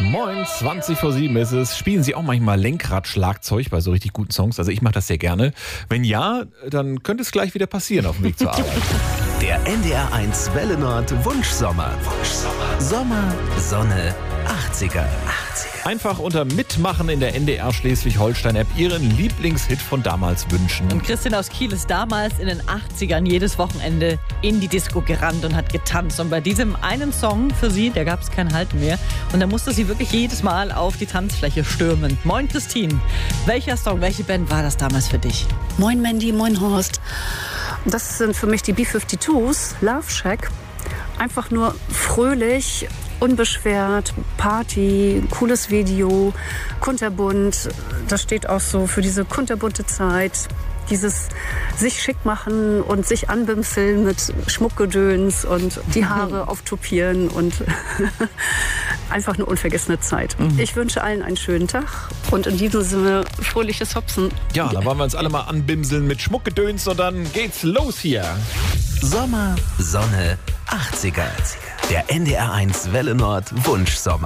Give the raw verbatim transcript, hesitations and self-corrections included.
Moin, zwanzig vor sieben ist es. Spielen Sie auch manchmal Lenkrad-Schlagzeug bei so richtig guten Songs? Also ich mache das sehr gerne. Wenn ja, dann könnte es gleich wieder passieren auf dem Weg zur Arbeit. Der N D R eins Welle Nord Wunschsommer. Wunschsommer. Sommer, Sonne, achtziger. Einfach unter Mitmachen in der N D R Schleswig-Holstein-App Ihren Lieblingshit von damals wünschen. Und Christian aus Kiel ist damals in den achtzigern jedes Wochenende in die Disco gerannt und hat getanzt. Und bei diesem einen Song für sie, da gab es kein Halt mehr. Und da musste sie wirklich jedes Mal auf die Tanzfläche stürmen. Moin Christine, welcher Song, welche Band war das damals für dich? Moin Mandy, moin Horst. Das sind für mich die B fünfundfünfzigs, Love Shack. Einfach nur fröhlich, unbeschwert, Party, cooles Video, kunterbunt. Das steht auch so für diese kunterbunte Zeit. Dieses sich schick machen und sich anbimseln mit Schmuckgedöns und die Haare auftopieren und einfach eine unvergessene Zeit. Mhm. Ich wünsche allen einen schönen Tag und in diesem Sinne fröhliches Hopsen. Ja, da wollen wir uns alle mal anbimseln mit Schmuckgedöns und dann geht's los hier. Sommer, Sonne, achtziger. Der N D R eins Welle Nord Wunschsommer.